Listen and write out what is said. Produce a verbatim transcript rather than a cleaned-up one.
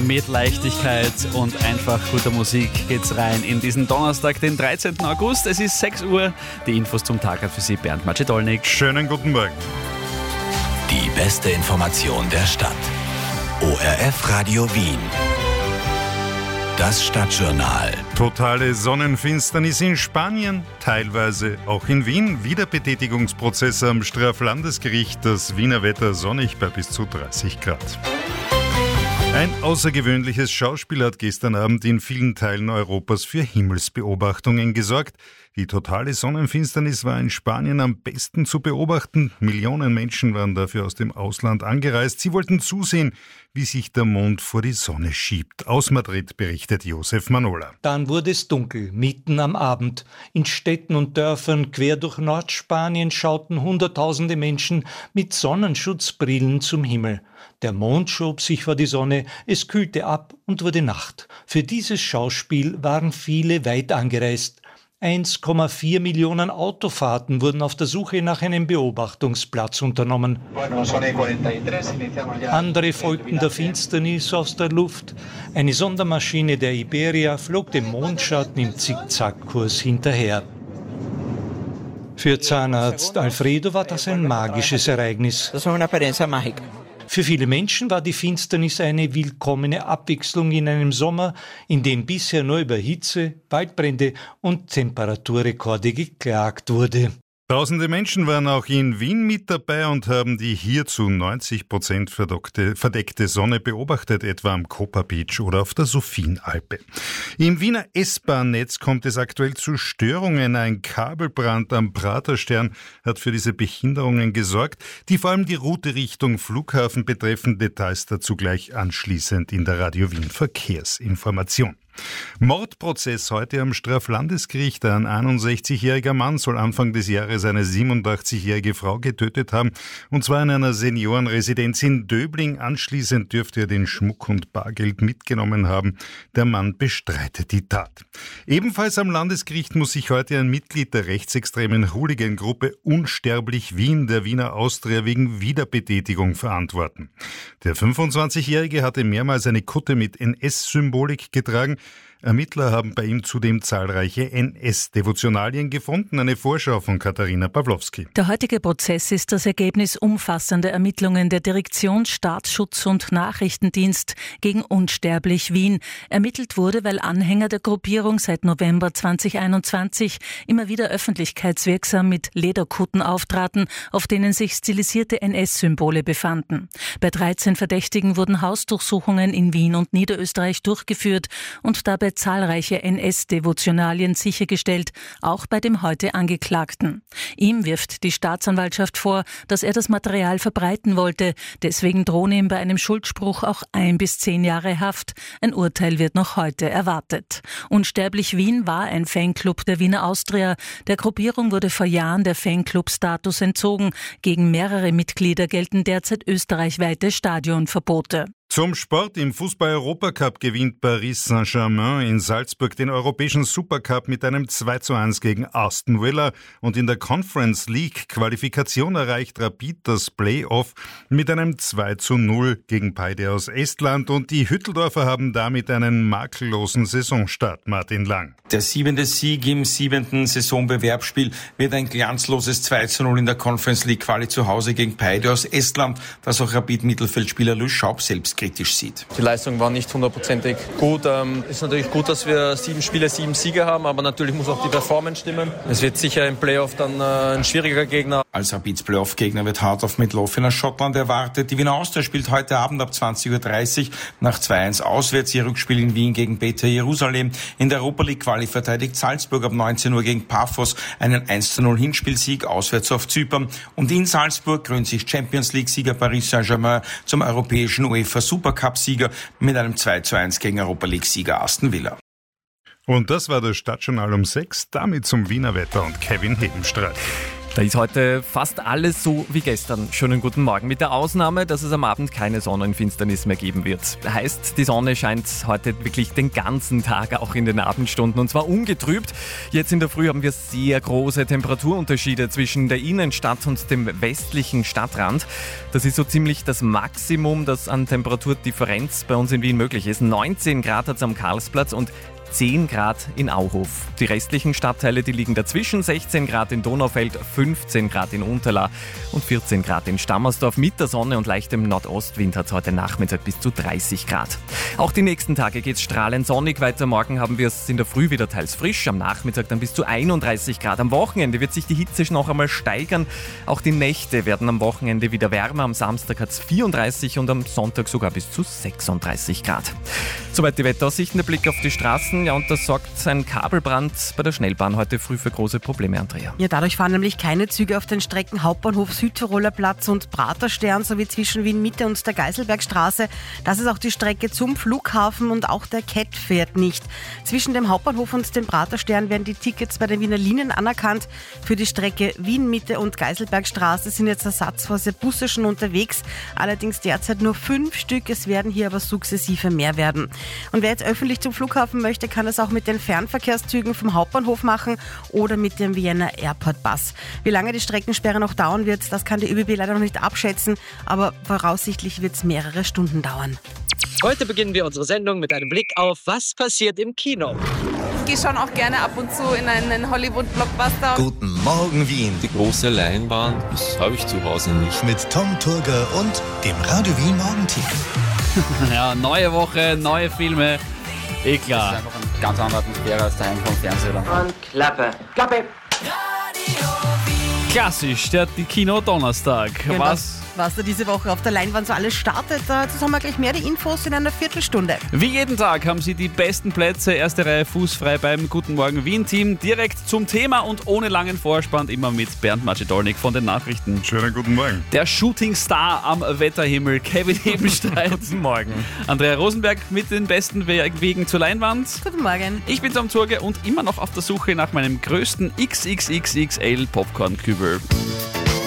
mit Leichtigkeit und einfach guter Musik geht's rein in diesen Donnerstag, den dreizehnten August. Es ist sechs Uhr. Die Infos zum Tag hat für Sie Bernd Macedolnik. Schönen guten Morgen. Die beste Information der Stadt. O R F Radio Wien. Das Stadtjournal. Totale Sonnenfinsternis in Spanien, teilweise auch in Wien. Wiederbetätigungsprozess am Straflandesgericht. Das Wiener Wetter sonnig bei bis zu dreißig Grad. Ein außergewöhnliches Schauspiel hat gestern Abend in vielen Teilen Europas für Himmelsbeobachtungen gesorgt. Die totale Sonnenfinsternis war in Spanien am besten zu beobachten. Millionen Menschen waren dafür aus dem Ausland angereist. Sie wollten zusehen, wie sich der Mond vor die Sonne schiebt. Aus Madrid berichtet Josef Manola. Dann wurde es dunkel, mitten am Abend. In Städten und Dörfern quer durch Nordspanien schauten Hunderttausende Menschen mit Sonnenschutzbrillen zum Himmel. Der Mond schob sich vor die Sonne, es kühlte ab und wurde Nacht. Für dieses Schauspiel waren viele weit angereist. eins Komma vier Millionen Autofahrten wurden auf der Suche nach einem Beobachtungsplatz unternommen. Andere folgten der Finsternis aus der Luft. Eine Sondermaschine der Iberia flog dem Mondschatten im Zickzackkurs hinterher. Für Zahnarzt Alfredo war das ein magisches Ereignis. Für viele Menschen war die Finsternis eine willkommene Abwechslung in einem Sommer, in dem bisher nur über Hitze, Waldbrände und Temperaturrekorde geklagt wurde. Tausende Menschen waren auch in Wien mit dabei und haben die hier zu neunzig Prozent verdeckte Sonne beobachtet, etwa am Koper Beach oder auf der Sophienalpe. Im Wiener S-Bahn-Netz kommt es aktuell zu Störungen. Ein Kabelbrand am Praterstern hat für diese Behinderungen gesorgt, die vor allem die Route Richtung Flughafen betreffen. Details dazu gleich anschließend in der Radio Wien Verkehrsinformation. Mordprozess heute am Straflandesgericht. Ein einundsechzigjähriger Mann soll Anfang des Jahres eine siebenundachtzig-jährige Frau getötet haben, und zwar in einer Seniorenresidenz in Döbling. Anschließend dürfte er den Schmuck und Bargeld mitgenommen haben. Der Mann bestreitet die Tat. Ebenfalls am Landesgericht muss sich heute ein Mitglied der rechtsextremen Hooligan-Gruppe Unsterblich Wien der Wiener Austria wegen Wiederbetätigung verantworten. Der fünfundzwanzigjährige hatte mehrmals eine Kutte mit N S-Symbolik getragen. Ermittler haben bei ihm zudem zahlreiche N S-Devotionalien gefunden. Eine Vorschau von Katharina Pawlowski. Der heutige Prozess ist das Ergebnis umfassender Ermittlungen der Direktion Staatsschutz und Nachrichtendienst gegen Unsterblich Wien. Ermittelt wurde, weil Anhänger der Gruppierung seit November zweitausendeinundzwanzig immer wieder öffentlichkeitswirksam mit Lederkutten auftraten, auf denen sich stilisierte N S-Symbole befanden. Bei dreizehn Verdächtigen wurden Hausdurchsuchungen in Wien und Niederösterreich durchgeführt und dabei zahlreiche N S-Devotionalien sichergestellt, auch bei dem heute Angeklagten. Ihm wirft die Staatsanwaltschaft vor, dass er das Material verbreiten wollte. Deswegen drohen ihm bei einem Schuldspruch auch ein bis zehn Jahre Haft. Ein Urteil wird noch heute erwartet. Unsterblich Wien war ein Fanclub der Wiener Austria. Der Gruppierung wurde vor Jahren der Fanclub-Status entzogen. Gegen mehrere Mitglieder gelten derzeit österreichweite Stadionverbote. Zum Sport. Im Fußball-Europacup gewinnt Paris Saint-Germain in Salzburg den europäischen Supercup mit einem zwei zu eins gegen Aston Villa, und in der Conference League Qualifikation erreicht Rapid das Playoff mit einem zwei zu null gegen Paide aus Estland, und die Hütteldorfer haben damit einen makellosen Saisonstart. Martin Lang. Der siebente Sieg im siebenten Saisonbewerbsspiel wird ein glanzloses zwei zu null in der Conference League Quali zu Hause gegen Paide aus Estland, das auch Rapid-Mittelfeldspieler Louis Schaub selbst kritisch sieht. Die Leistung war nicht hundertprozentig gut. Ähm, ist natürlich gut, dass wir sieben Spiele, sieben Siege haben, aber natürlich muss auch die Performance stimmen. Es wird sicher im Playoff dann äh, ein schwieriger Gegner. Als Rapids Playoff-Gegner wird Heart of Midlothian aus Schottland erwartet. Die Wiener Austria spielt heute Abend ab zwanzig Uhr dreißig nach zwei eins auswärts ihr Rückspiel in Wien gegen Beta Jerusalem. In der Europa League Quali verteidigt Salzburg ab neunzehn Uhr gegen Paphos einen eins zu null Hinspielsieg auswärts auf Zypern. Und in Salzburg krönt sich Champions League-Sieger Paris Saint-Germain zum europäischen UEFA Supercup-Sieger mit einem zwei zu eins gegen Europa League-Sieger Aston Villa. Und das war das Stadtjournal um sechs. Damit zum Wiener Wetter und Kevin Hebenstreit. Da ist heute fast alles so wie gestern. Schönen guten Morgen. Mit der Ausnahme, dass es am Abend keine Sonnenfinsternis mehr geben wird. Heißt, die Sonne scheint heute wirklich den ganzen Tag, auch in den Abendstunden, und zwar ungetrübt. Jetzt in der Früh haben wir sehr große Temperaturunterschiede zwischen der Innenstadt und dem westlichen Stadtrand. Das ist so ziemlich das Maximum, das an Temperaturdifferenz bei uns in Wien möglich ist. neunzehn Grad hat es am Karlsplatz und zehn Grad in Auhof. Die restlichen Stadtteile, die liegen dazwischen. sechzehn Grad in Donaufeld, fünfzehn Grad in Unterla und vierzehn Grad in Stammersdorf. Mit der Sonne und leichtem Nordostwind hat es heute Nachmittag bis zu dreißig Grad. Auch die nächsten Tage geht es strahlend sonnig weiter. Morgen haben wir es in der Früh wieder teils frisch, am Nachmittag dann bis zu einunddreißig Grad. Am Wochenende wird sich die Hitze noch einmal steigern. Auch die Nächte werden am Wochenende wieder wärmer. Am Samstag hat es vierunddreißig und am Sonntag sogar bis zu sechsunddreißig Grad. Soweit die Wetteraussichten, der Blick auf die Straßen. Ja, und das sorgt ein Kabelbrand bei der Schnellbahn heute früh für große Probleme, Andrea. Ja, dadurch fahren nämlich keine Züge auf den Strecken Hauptbahnhof, Südtiroler Platz und Praterstern sowie zwischen Wien Mitte und der Geiselbergstraße. Das ist auch die Strecke zum Flughafen und auch der K E T fährt nicht. Zwischen dem Hauptbahnhof und dem Praterstern werden die Tickets bei den Wiener Linien anerkannt. Für die Strecke Wien Mitte und Geiselbergstraße sind jetzt ersatzweise Busse schon unterwegs. Allerdings derzeit nur fünf Stück. Es werden hier aber sukzessive mehr werden. Und wer jetzt öffentlich zum Flughafen möchte, kann es auch mit den Fernverkehrszügen vom Hauptbahnhof machen oder mit dem Vienna Airport Bus. Wie lange die Streckensperre noch dauern wird, das kann die Ö B B leider noch nicht abschätzen, aber voraussichtlich wird es mehrere Stunden dauern. Heute beginnen wir unsere Sendung mit einem Blick auf, was passiert im Kino. Ich gehe schon auch gerne ab und zu in einen Hollywood-Blockbuster. Guten Morgen Wien. Die große Leinwand, das habe ich zu Hause nicht. Mit Tom Turger und dem Radio Wien Morgenteam. Ja, neue Woche, neue Filme. Eh klar. Das ist einfach eine ganz andere Atmosphäre als daheim vom Fernseher. Und Klappe. Klappe. Klassisch, der Kino-Donnerstag. Genau. Was? Was da diese Woche auf der Leinwand so alles startet, dazu haben wir gleich mehr die Infos in einer Viertelstunde. Wie jeden Tag haben Sie die besten Plätze, erste Reihe fußfrei beim Guten Morgen Wien-Team. Direkt zum Thema und ohne langen Vorspann, immer mit Bernd Macedolnik von den Nachrichten. Schönen guten Morgen. Der Shootingstar am Wetterhimmel, Kevin Hebenstreit. Guten Morgen. Andrea Rosenberg mit den besten We- Wegen zur Leinwand. Guten Morgen. Ich bin Tom Turge und immer noch auf der Suche nach meinem größten X X X X L Popcorn-Kübel.